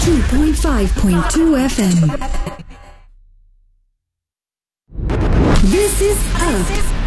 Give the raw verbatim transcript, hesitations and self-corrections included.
ninety-two point five point two F M. This is Up